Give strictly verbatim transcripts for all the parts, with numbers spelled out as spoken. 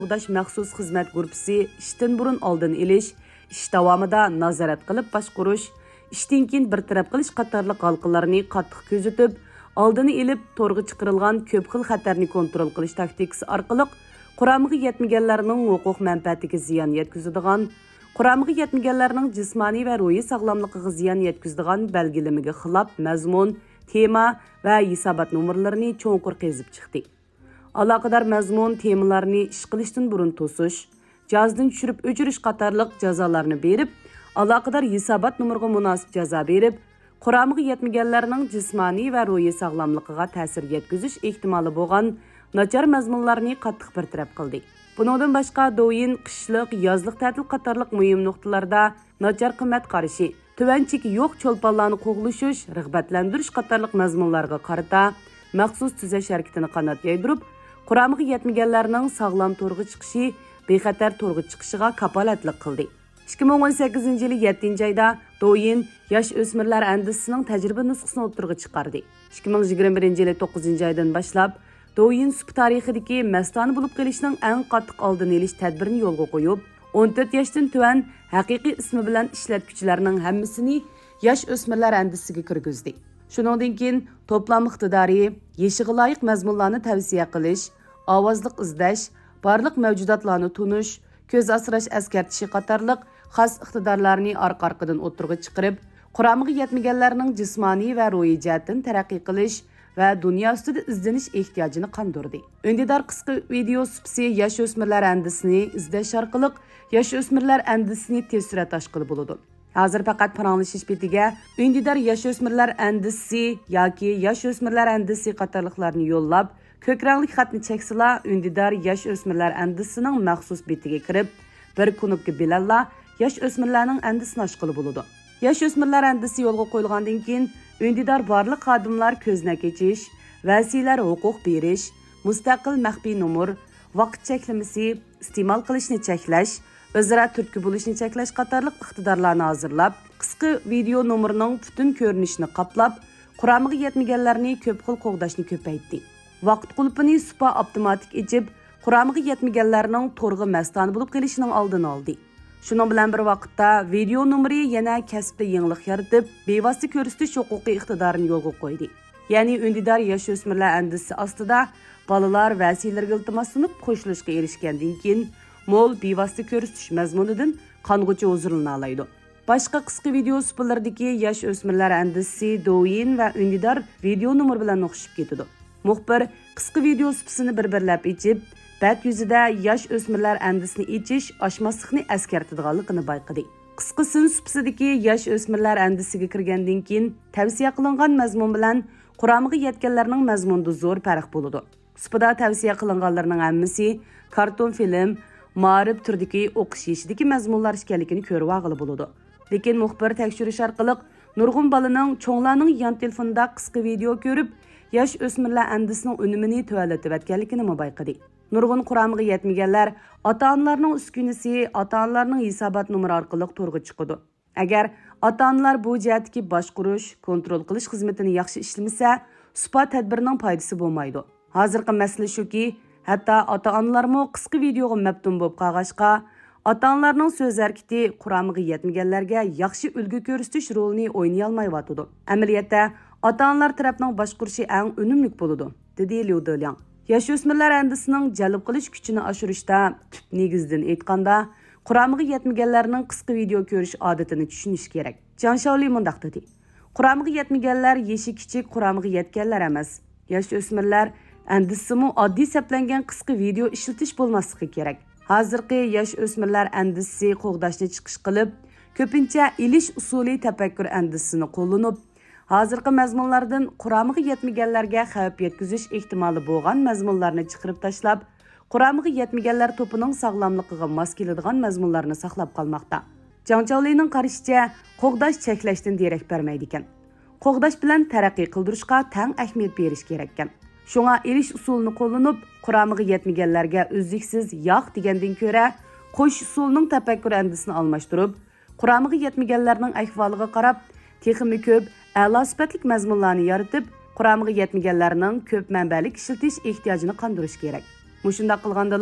Qo'g'dash maxsus xizmat guruhi ishdan burun oldin elish, ish davomida nazorat qilib boshqarish, ishdan keyin bir taraf qilish qatorliq halqalarni qattiq kuzatib, oldini elib to'rga chiqarilgan ko'p xil xatarni kontrol qilish taktikasi orqali quramiga yetmaganlarning huquq manfaatiga ziyon yetkazadigan, quramiga yetmaganlarning jismoniy va ruhiy sog'lomligiga ziyon yetkazadigan belgilamaga xilof mazmun, tema va hisobot nomerlarini cho'nqur qezib chiqdi. Aloqador mazmun temalarni ish qilishdan burun to'sish, jazdan tushirib o'chirish qatorliq jazolarni berib, aloqador hisobot nomeriga munosib jazo berib, quramiga yetmaganlarning jismoniy va ruhiy sog'lomligiga ta'sir yetkazish ehtimoli bo'lgan nachar mazmunlarni qattiq bartaraf qildi. Bundan boshqa do'yin, qishliq, yozliq ta'til qatorliq muhim nuqtalarda nachar qimmat qarashi, tuvanchiki yo'q cho'lponlarni qo'g'lishish, rag'batlantirish qatorliq mazmunlarga qarata maxsus tuzash harakatini qanot yaydirib, quramiga yetmaganlarning sog'lom to'rga chiqishi, bexatar to'rga chiqishiga kapolatlik qildi. ikki ming o'n sakkizinchi yil yettinchi oyda do'yin yosh o'smirlar andisining tajriba nusxasini o'ttirg'i chiqardi. ikki ming yigirma birinchi yil to'qqizinchi oydan boshlab do'yin sup tarixidagi mastona bo'lib qolishning eng qattiq oldini olish tadbirini yo'lga qo'yib, o'n to'rt yoshdan tuvan haqiqiy ismi bilan ishlatuvchilarning hammasini yosh o'smirlar andisiga kirgizdi. Shuningdan keyin to'plam iqtidori, yeshiga loyiq mazmunlarni tavsiya qilish, ovozliq izlash, barliq mavjudotlarni tunish, ko'z asrash askartishi qatorliq xos iqtidorlarni orqa-orqadan o'tirg'i chiqarib, quramiga yetmaganlarning jismoniy va ruhiy jihatdan taraqqiy qilish va dunyo ustida izlanish ehtiyojini qondirdi. Undidor qisqa video supsi yosh o'smirlar andisini izlash orqali yosh o'smirlar andisini tez surat oshqili bo'ladi. Hozir faqat paranlashish betiga undidor yosh o'smirlar andisi yoki yosh o'smirlar andisi qatorliqlarni yo'llab, ko'k rangli xatni cheksila undidor yosh o'smirlar andisining maxsus betiga kirib, bir kunubga bilalla yosh o'smirlarning andisini oshqili bo'ladi. Yosh o'smirlar andisi yo'lga qo'yilgandan keyin undidor barliq xodimlar ko'zna kechish, vasilar huquq berish, mustaqil maxfiy nomer, vaqt cheklamasi, iste'mol qilishni cheklash, o'zaro turtki bo'lishni cheklash qatorliq iqtidorlarni hozirlab, qisqa video nomerining butun ko'rinishini qoplab, quramiga yetmaganlarni ko'p xil qo'g'dashni ko'paytdi. Vaqt qulpini supa avtomatik echib, quramiga yetmaganlarning to'rga mastona bo'lib kelishining oldini oldi. Shuning bilan bir vaqtda video nomeri yana kasbda yangilik yaratib, bevosita ko'rsatish huquqiy iqtidorini yo'lga qo'ydi. Ya'ni undidor yosh o'smirlar andisi ostida bolalar vasilarga iltimos sunib qo'shilishga erishgandan keyin mo'l bevosita ko'rsatish mazmunidan qong'uchi huzurlana oladi. Boshqa qisqa video supalardagi yosh o'smirlar andisi do'yin va undidor video nomer bilan o'xshib ketadi. Muxbir qisqa video supasini bir-birlab echib, bat yuzida yosh o'smirlar andisini echish oshmaslikni askartadiganligini bayqadi. Qisqa sin supasidagi yosh o'smirlar andisiga kirgandan keyin tavsiya qilingan mazmun bilan quramiga yetganlarning mazmunida zo'r farq bo'ladi. Supada tavsiya qilinganlarning hammasi karton film, ma'rif turdagi o'qish yeshidagi mazmunlar ekanligini ko'rib olg'ili bo'ladi. Lekin muxbir tekshirish orqali nurg'un bolaning cho'nglarning yon telefonida qisqa video ko'rib, yosh o'smirlar andisining unumini tuvalatib etganligini bayqadi. Nurg'un quramiga yetmaganlar ota-onalarning uskunasi, ota-onalarning hisobot nomeri orqali to'rga chiqadi. Agar ota-onalar bu jihatdagi boshqarish, kontrol qilish xizmatini yaxshi ishlamasa, supa tadbirining foydasi bo'lmaydi. Hozirgi masala shuki, hatto ota-onalarmo qisqa videoga maftun bo'lib qolg'ashqa, ota-onalarning so'z harakati quramiga yetmaganlarga yaxshi ulgu ko'rsatish rolini o'ynay olmayotdi. Amaliyotda ota-onalar tarafining boshqarishi eng unumli bo'ladi, dedi Liudolian. Yosh o'smirlar andisining jalb qilish kuchini oshirishda tub negizdan aytganda, quramiga yetmaganlarning qisqa video ko'rish odatini tushunish kerak. Jan Shaoli mundaq dedi: Quramiga yetmaganlar yeshi kichik quramiga yetganlar emas. Yosh o'smirlar andisimi oddiy saplangan qisqa video ishlatish bo'lmasligi kerak. Hozirgi yosh o'smirlar andisi qo'g'dashni chiqish qilib, ko'pincha ilish usuli tafakkur andisini qo'llanib, hozirgi mazmunlardan quramiga yetmaganlarga xavf yetkazish ehtimoli bo'lgan mazmunlarni chiqarib tashlab, quramiga yetmaganlar to'pining sog'lomligiga mos keladigan mazmunlarni saqlab qolmoqda. Jang Chaolining qarashicha, qo'g'dash cheklashdan derak bermaydi ekan. Qo'g'dash bilan taraqqiy qildirishga tang ahamiyat berish kerak ekan. Shunga ilish usulini qo'llanib, quramiga yetmaganlarga uzluksiz yo'q degandan ko'ra, qo'sh usulning tafakkur andisini almashtirib, quramiga yetmaganlarning ahvoliga qarab, texmi ko'p a'lo sifatli mazmunlarni yaratib, quramiga yetmaganlarning ko'p manbalik ishlatish ehtiyojini qondirish kerak. Mushunda qilgandala,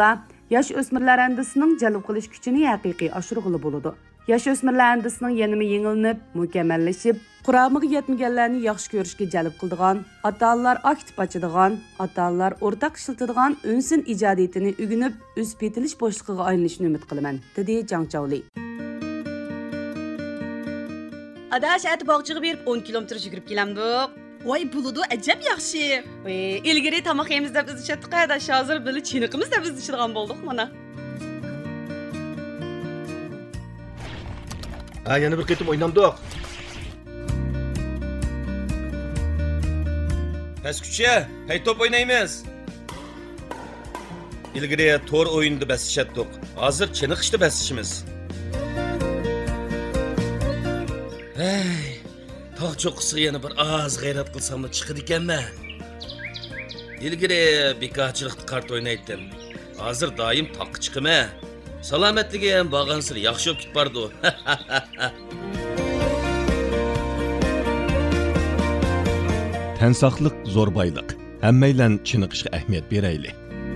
Yosh o'smirlar andisining jalb qilish kuchini haqiqiy oshirg'ili bo'ladi. Yosh o'smirlar andisining yanimi yengilnib, mukammallashib, quromiga yetmaganlarni yaxshi ko'rishga jalb qiladigan, ota-onalar aktiv ochadigan, ota-onalar o'rtaq ishlatadigan unsin ijodiyatini o'rganib, o'sib yetilish boshlig'iga aylanishini umid qilaman, dedi Jang Chaoli. Adash at bog'chiga berib o'n kilometr yugurib kelamdik. Voy buludu ajab yaxshi. Voy ilgari tomoq yemiz deb biz chatdik adash hozir bili chiniqimiz deb biz ichadigan bo'ldik mana. Ha, yana bir qitim o'ynamdik. Pastkucha, hay top o'ynaymiz. Ilgari to'r o'yinda basishatdik. Hozir chiniqishda basishimiz. Hey, tog' cho'qqisiga yana bir oz g'ayrat qilsam chiqadi ekanman. Ilgari bekorchilikda kart o'ynaydim. Hozir doim toqqa chiqaman. Salomatligi ham bag'ansir yaxshi bo'lib ketbardi. Tan saqliq zo'r boyliq. Hammaylan chiniqishga ahamiyat beraylik.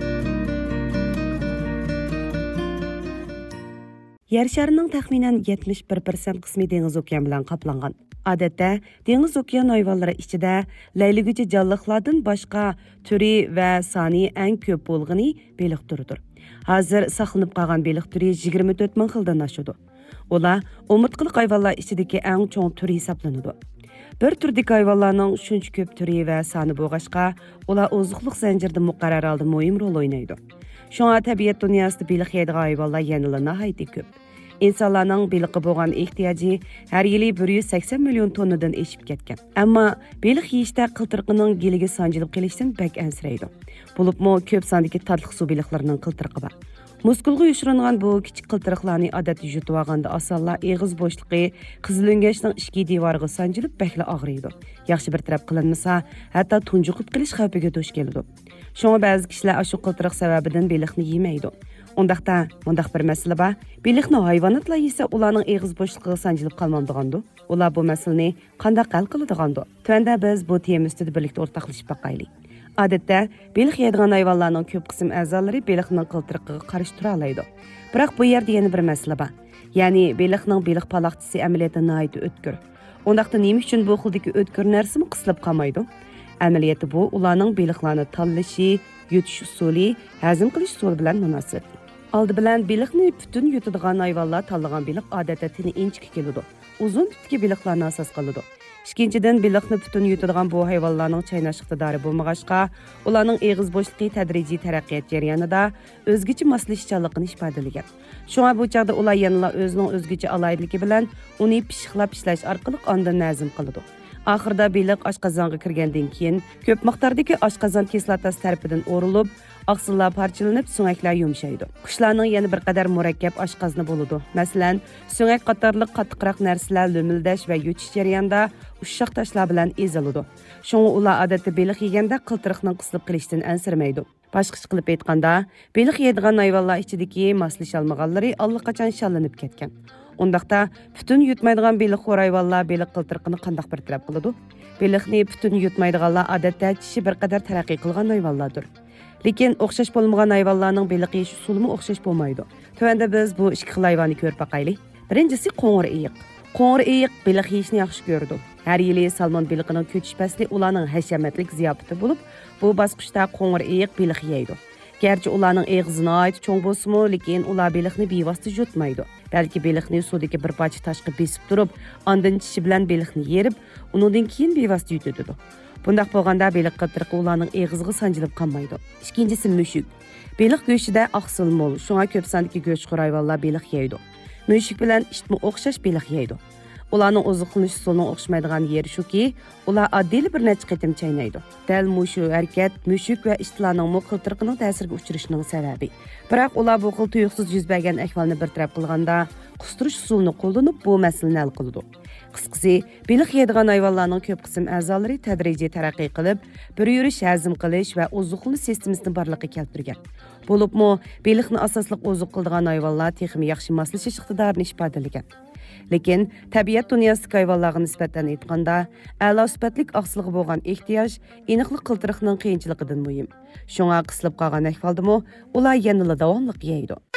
Yer sharining taxminan yetmish bir foiz qismi dengiz okean bilan qoplangan. Odatda dengiz okean hayvonlari ichida layligüchi jonliqlardan boshqa turi va soni eng ko'p bo'lgani beliq turidir. Hozir saqlanib qolgan beliq turi yigirma to'rt ming xildan oshadi. Ular umurtqiliq hayvonlar ichidagi eng cho'ng turi hisoblanadi. Bir turdagi hayvonlarning shuncha ko'p turi va soni bo'lg'achqa, ular oziqliq zanjirida muqarrar holda muhim rol o'ynaydi. Shunga tabiat dunyosida beliq yeydigan hayvonlar yanada nihoyatda ko'p. İnsanlarning beliqqa bo'lgan ehtiyoji har yili bir yuz sakson million tonnadan eshib ketgan. Ammo beliq yeyishda qiltirqining geliga sanjilib qilishdan bak ansiraydi. Bo'libmi ko'p sondagi tatliq suv beliqlarining qiltirqi bor. Muskulga yushiringan bu kichik qiltiriqlarni odatda yutib olganda osonlar eg'iz bo'shliqi qizilingashning ichki devoriga sanjilib bakla og'riydi. Yaxshi bir taraf qilinmasa, hatto tunjuqib qilish xavfiga duch keladi. Shunga ba'zi kishilar shu qiltiriq sababidan beliqni yemaydi. Ondaqda mundaq bir masala bor. Beliqni hayvonotlar yesa ularning eg'iz bo'shligiga sanjilib qolmaydigandi. Ular bu masalani qanday hal qiladigandu? Tunda biz bu tema ustida birlikda o'rtoqlashib baqaylik. Odatda beliq yeydigan hayvonlarning ko'p qism a'zolari beliqning qiltiriqiga qarshi tura oladi. Biroq bu yerda yana bir masala bor. Ya'ni beliqning beliq paloqchisi amaliyoti nihoyat o'tkir. Ondaqda nima uchun bu xildagi o'tkir narsami qisilib qolmaydi? Amaliyoti bu ularning beliqlarni tanlashi, yutish usuli, hazm qilish usuli bilan munosabat. Aldı bilan beliqni butun yutadigan hayvonlar tanlagan beliq odatda tini inchik keladi. Uzun tutki beliqlarni asos qiladi. Ikkinchidan beliqni butun yutadigan bu hayvonlarning chaynash iqtidori bo'lmag'achqa, ularning eg'iz bo'shliqi tadrijiy taraqqiyot jarayonida o'zgacha moslashuvchanligini ifodalagan. Shunga bu chaqda ular yanada o'zining o'zgacha alayidligi bilan uni pishiqlab ishlash orqali ondan nazm qiladi. Oxirida beliq oshqozonga kirgandan keyin ko'p miqdordagi oshqozon kislotasi tarafidan o'rilib, oqsillar parchalanib, so'ngaklar yumshaydi. Qushlarning yana bir qadar murakkab oshqozni bo'ladi. Masalan, so'ngak qatorliq qattiqroq narsalar lo'mildash va yutish jarayonida ushoq tashlar bilan eziladi. Shunga ular odatda beliq yeganda qiltiriqning qisilib qilishdan ansirmaydi. Boshqacha qilib aytganda, beliq yeydigan hayvonlar ichidagi moslasholmaganlari allaqachon shallanib ketgan. Ondaqda butun yutmaydigan beliqxo'r hayvonlar beliq qiltiriqini qanday bir taraf qiladi? Beliqni butun yutmaydiganlar odatda tishi bir qadar taraqqiy qilgan hayvonlardir. Lekin o'xshash bo'lmagan hayvonlarning beliq yeyish usulimi o'xshash bo'lmaydi. Tövəndə biz bu ikki xil hayvonni ko'rib baqaylik. Birinchisi qo'ng'ir eyiq. Qo'ng'ir eyiq beliq yeyishni yaxshi ko'rdi. Har yili salmon beliqining ko'chish fasli ularning hashamatlik ziyofati bo'lib, bu bosqichda qo'ng'ir eyiq beliq yeydi. Gerçi ularning eg'izi nihoyat cho'ng bo'lsa-mu, lekin ular beliqni bevosita yutmaydi. Balki beliqni suvdagi bir parcha toshga besib turib, ondan tishi bilan beliqni yerib, undan keyin bevosita yutadi. Bundaq bo'lganda beliq qiltiriqi ularning eg'iziga sanjilib qolmaydi. Ikkinchisi mushuk. Beliq go'shtida oqsil mo'l, shunga ko'p sondagi go'shtxo'r hayvonlar beliq yeydi. Mushuk bilan itmi o'xshash beliq yeydi. Ularning oziqlanish usulining o'xshamaydigan yeri shuki, ular oddiy bir necha qitim chaynaydi. Dal mushu harakat mushuk va itlarning qiltiriqining ta'siriga uchrashining sababi. Biroq ular bu xil tuyuqsiz yuz bergan ahvolni bir taraf qilganda, qustirish usulini qo'llanib bu masalani hal qiladi. Qisqasi, beliq yeydigan hayvonlarning ko'p qism a'zolari tadrijiy taraqqiy qilib, bir yurish, hazm qilish va oziqlanish sistemasini barliqqa keltirgan. Bo'libmi, beliqni asosliq oziq qiladigan hayvonlar texnik yaxshi moslashish iqtidorini ifodalagan. Lekin tabiat dunyosidagi hayvonlarga nisbatan aytganda, a'lo sifatlik oqsilga bo'lgan ehtiyoj aniqlik qiltiriqning qiyinchiligidan muhim. Shunga qisilib qolgan ahvoldami, ular yanada davomli yeydi.